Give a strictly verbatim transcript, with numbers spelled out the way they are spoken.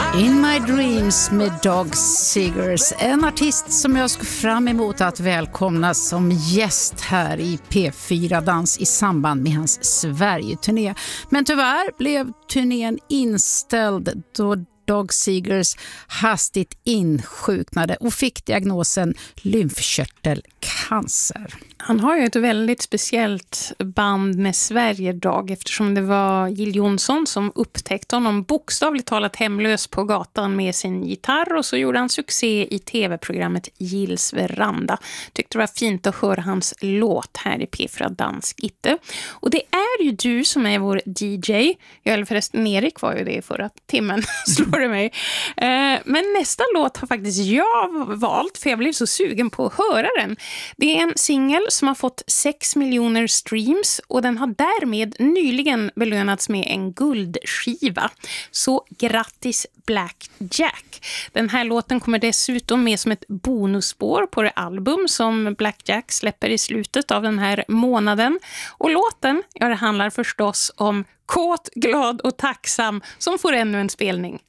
In My Dreams med Dog Seegers, en artist som jag ska fram emot att välkomna som gäst här i P fyra Dans i samband med hans Sverige-turné. Men tyvärr blev turnén inställd då Dog Seegers hastigt insjuknade och fick diagnosen lymfkörtelcancer. Han har ju ett väldigt speciellt band med Sverige, Dag, eftersom det var Jill Johnson som upptäckte honom bokstavligt talat hemlös på gatan med sin gitarr, och så gjorde han succé i tv-programmet Gills veranda. Tyckte det var fint att höra hans låt här i P fyra Dans Gitte. Och det är ju du som är vår D J. Jag, eller förresten Erik var ju det i förra timmen, slår det mig. Eh, men nästa låt har faktiskt jag valt, för jag blev så sugen på att höra den. Det är en singel som har fått sex miljoner streams, och den har därmed nyligen belönats med en guldskiva. Så grattis Black Jack. Den här låten kommer dessutom med som ett bonusspår på det album som Black Jack släpper i slutet av den här månaden. Och låten, ja, det handlar förstås om kåt, glad och tacksam som får ännu en spelning.